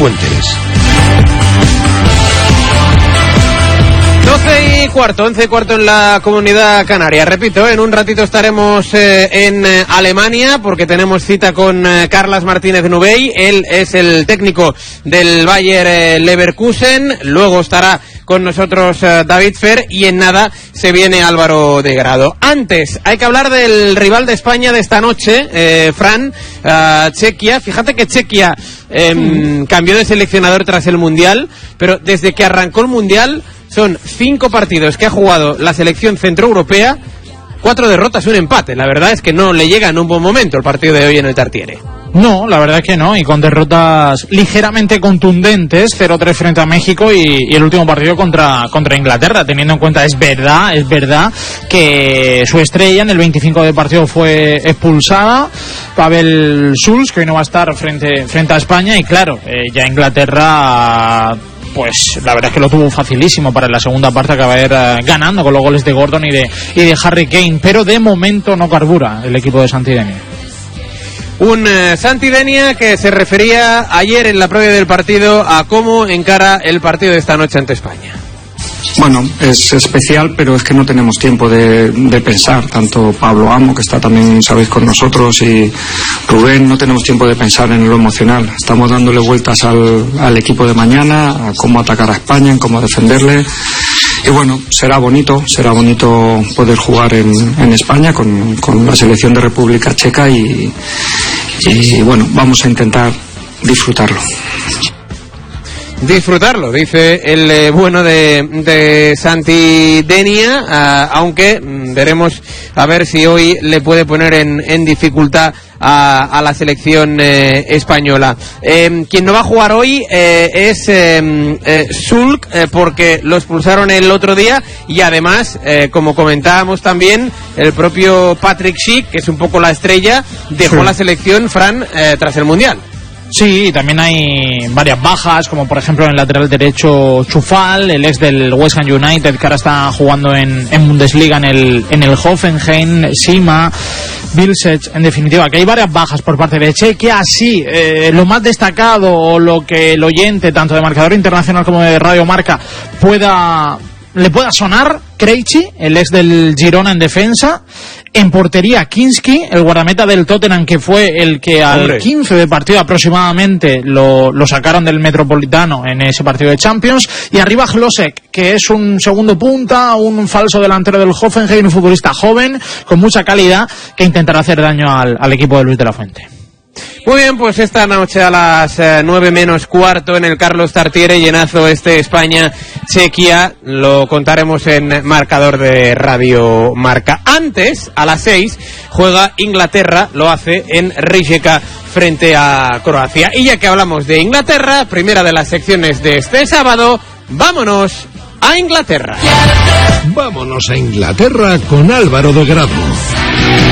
Fuentes. 11:15 en la Comunidad Canaria. Repito, en un ratito estaremos en Alemania porque tenemos cita con Carlas Martínez Nubey. Él es el técnico del Bayer Leverkusen. Luego estará con nosotros David Fer y en nada se viene Álvaro de Grado. Antes, hay que hablar del rival de España de esta noche, Fran, Chequia. Fíjate que Chequia cambió de seleccionador tras el Mundial, pero desde que arrancó el Mundial son 5 partidos que ha jugado la selección centroeuropea, 4 derrotas y un empate. La verdad es que no le llega en un buen momento el partido de hoy en el Tartiere. No, la verdad es que no, y con derrotas ligeramente contundentes, 0-3 frente a México y el último partido contra Inglaterra, teniendo en cuenta, es verdad que su estrella en el 25 de partido fue expulsada, Pavel Schulz, que hoy no va a estar frente a España, y claro, ya Inglaterra, pues la verdad es que lo tuvo facilísimo para la segunda parte, acabar ganando con los goles de Gordon y de Harry Kane, pero de momento no carbura el equipo de Santidenia. Un Santidenia que se refería ayer en la previa del partido a cómo encara el partido de esta noche ante España. Bueno, es especial, pero es que no tenemos tiempo de pensar. Tanto Pablo Amo, que está también, sabéis, con nosotros, y Rubén, no tenemos tiempo de pensar en lo emocional. Estamos dándole vueltas al equipo de mañana, a cómo atacar a España, en cómo defenderle. Y bueno, será bonito poder jugar en España con la selección de República Checa y bueno, vamos a intentar disfrutarlo. Disfrutarlo, dice el bueno de Santidenia, aunque veremos a ver si hoy le puede poner en dificultad a la selección española. Quien no va a jugar hoy es Schulz, porque lo expulsaron el otro día, y además, como comentábamos también, el propio Patrick Schick, que es un poco la estrella, dejó la selección, Fran, tras el Mundial. Sí, también hay varias bajas, como por ejemplo en el lateral derecho Chufal, el ex del West Ham United, que ahora está jugando en Bundesliga en el Hoffenheim, Sima, Vilsech, en definitiva, que hay varias bajas por parte de Chequia. Sí, lo más destacado, o lo que el oyente, tanto de Marcador Internacional como de Radio Marca, le pueda sonar, Krejci, el ex del Girona en defensa. En portería, Kinski, el guardameta del Tottenham, que fue el que al 15 de partido aproximadamente lo sacaron del Metropolitano en ese partido de Champions. Y arriba Hlosek, que es un segundo punta, un falso delantero del Hoffenheim, un futbolista joven, con mucha calidad, que intentará hacer daño al equipo de Luis de la Fuente. Muy bien, pues esta noche a las 9:15 en el Carlos Tartiere, llenazo España-Chequia, lo contaremos en Marcador de Radio Marca. Antes, a las 6, juega Inglaterra, lo hace en Rijeka frente a Croacia. Y ya que hablamos de Inglaterra, primera de las secciones de este sábado, vámonos a Inglaterra. Vámonos a Inglaterra con Álvaro de Grado.